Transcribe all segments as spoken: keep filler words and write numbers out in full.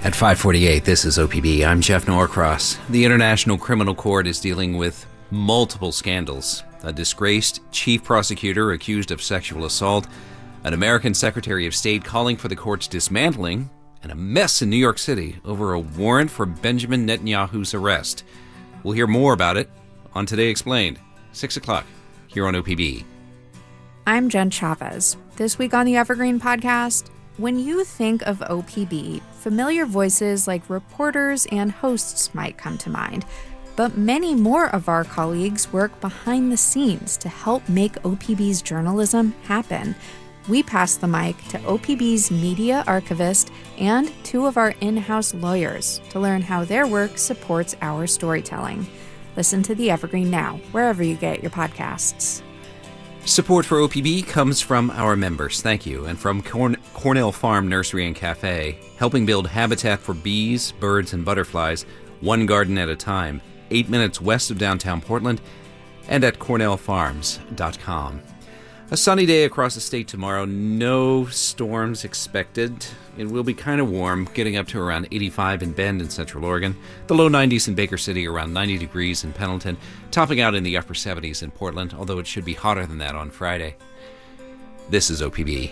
At five forty-eight, this is O P B. I'm Jeff Norcross. The International Criminal Court is dealing with multiple scandals. A disgraced chief prosecutor accused of sexual assault, an American Secretary of State calling for the court's dismantling, and a mess in New York City over a warrant for Benjamin Netanyahu's arrest. We'll hear more about it on Today Explained, six o'clock, here on O P B. I'm Jen Chavez. This week on the Evergreen Podcast, when you think of O P B, familiar voices like reporters and hosts might come to mind. But many more of our colleagues work behind the scenes to help make O P B's journalism happen. We pass the mic to O P B's media archivist and two of our in-house lawyers to learn how their work supports our storytelling. Listen to The Evergreen now, wherever you get your podcasts. Support for O P B comes from our members, thank you, and from Corn- Cornell Farm Nursery and Cafe, helping build habitat for bees, birds, and butterflies, one garden at a time, eight minutes west of downtown Portland, and at cornell farms dot com. A sunny day across the state tomorrow, no storms expected. It will be kind of warm, getting up to around eighty-five in Bend in Central Oregon, the low nineties in Baker City, around ninety degrees in Pendleton, topping out in the upper seventies in Portland, although it should be hotter than that on Friday. This is O P B.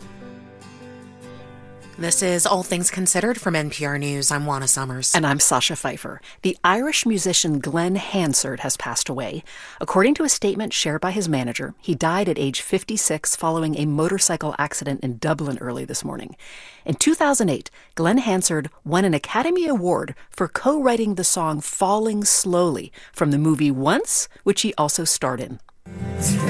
This is All Things Considered from N P R News. I'm Juana Summers. And I'm Sasha Pfeiffer. The Irish musician Glenn Hansard has passed away. According to a statement shared by his manager, he died at age fifty-six following a motorcycle accident in Dublin early this morning. In two thousand eight, Glenn Hansard won an Academy Award for co-writing the song Falling Slowly from the movie Once, which he also starred in.